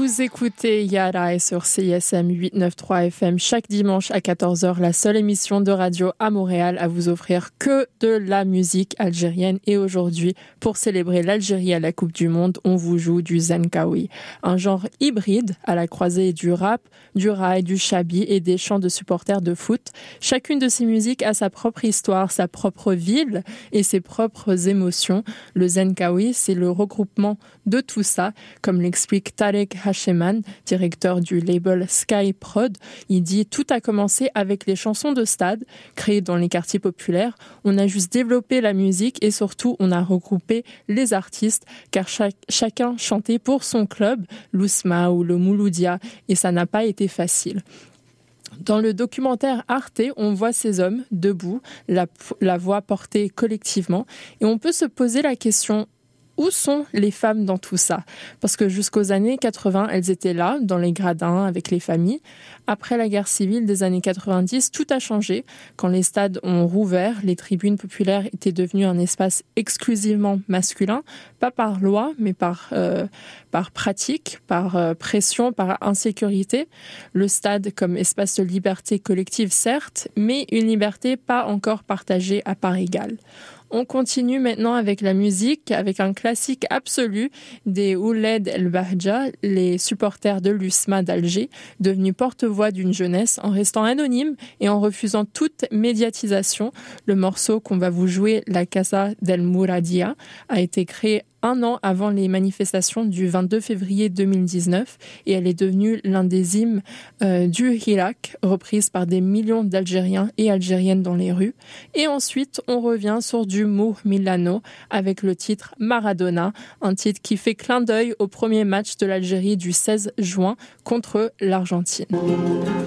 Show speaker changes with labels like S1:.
S1: Vous écoutez Yara et sur CISM 893 FM chaque dimanche à 14h, la seule émission de radio à Montréal à vous offrir que de la musique algérienne. Et aujourd'hui, pour célébrer l'Algérie à la Coupe du Monde, on vous joue du zenkawi, un genre hybride à la croisée du rap, du raï, du chabi et des chants de supporters de foot. Chacune de ces musiques a sa propre histoire, sa propre ville et ses propres émotions. Le zenkawi, c'est le regroupement de tout ça, comme l'explique Tarek Hacheman, directeur du label Sky Prod. Il dit « Tout a commencé avec les chansons de stade, créées dans les quartiers populaires. On a juste développé la musique et surtout, on a regroupé les artistes, car chacun chantait pour son club, l'Ousma ou le Mouloudia, et ça n'a pas été facile. » Dans le documentaire Arte, on voit ces hommes debout, la voix portée collectivement, et on peut se poser la question: où sont les femmes dans tout ça? Parce que jusqu'aux années 80, elles étaient là, dans les gradins, avec les familles. Après la guerre civile des années 90, tout a changé. Quand les stades ont rouvert, les tribunes populaires étaient devenues un espace exclusivement masculin, pas par loi, mais par pratique, par pression, par insécurité. Le stade comme espace de liberté collective, certes, mais une liberté pas encore partagée à part égale. On continue maintenant avec la musique, avec un classique absolu des Ouled El Bahja, les supporters de l'USMA d'Alger, devenus porte-voix d'une jeunesse en restant anonymes et en refusant toute médiatisation. Le morceau qu'on va vous jouer, La Casa del Mouradia, a été créé 1 an avant les manifestations du 22 février 2019 et elle est devenue l'un des hymnes du Hirak, reprise par des millions d'Algériens et Algériennes dans les rues. Et ensuite, on revient sur du Mour Milano avec le titre Maradona, un titre qui fait clin d'œil au premier match de l'Algérie du 16 juin contre l'Argentine.